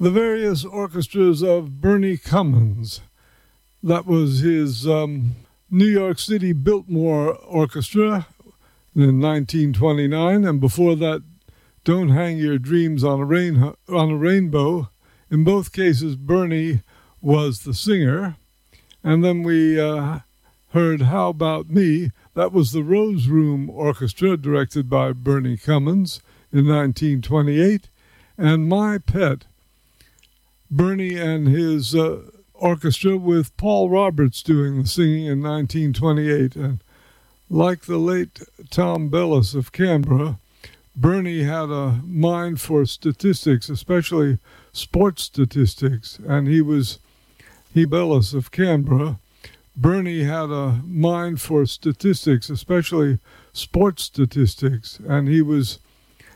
the various orchestras of Bernie Cummins. That was his New York City Biltmore Orchestra in 1929, and before that, Don't Hang Your Dreams on a Rainbow. In both cases, Bernie was the singer. And then we heard How About Me. That was the Rose Room Orchestra, directed by Bernie Cummins in 1928. And My Pet, Bernie and his orchestra with Paul Roberts doing the singing in 1928. And like the late Tom Bellis of Canberra, Bernie had a mind for statistics, especially sports statistics, and he Bellis of Canberra. Bernie had a mind for statistics, especially sports statistics, and he was